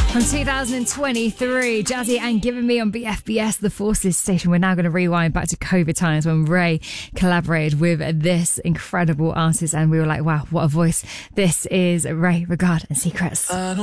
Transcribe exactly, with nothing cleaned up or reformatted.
From two thousand twenty-three, Jazzy and Giving Me on B F B S, the Forces station. We're now going to rewind back to COVID times when Ray collaborated with this incredible artist, and we were like, wow, what a voice. This is Ray, Regard and Secrets.